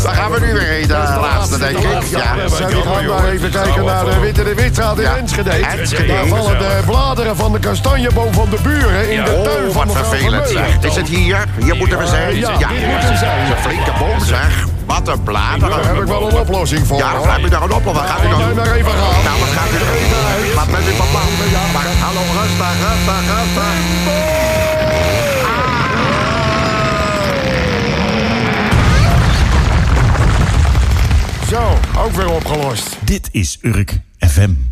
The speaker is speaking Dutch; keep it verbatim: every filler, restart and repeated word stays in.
Daar gaan we nu weer heen, de laatste, denk ik. Ja, we gaan maar even kijken naar de Witte de Witstraat in Ja. Enschede. Enschede. Daar vallen de bladeren van de kastanjeboom van de buren in de tuin Oh, van wat mevrouw vervelend, Vermeulen. zeg. Is het hier? Hier moeten we zijn. Ja, dit moet er zijn. Het is een flinke boom, zeg. Wat een bladeren. Daar heb ik wel een oplossing voor. Ja, dan heb je daar een oplossing. Wat gaat u Laat dan mij doen? maar even gaan. Nou, wat gaat u doen? Wat bent u van plan? Maar, hallo, rustig, rustig, rustig. Zo, ook weer opgelost. Dit is Urk F M.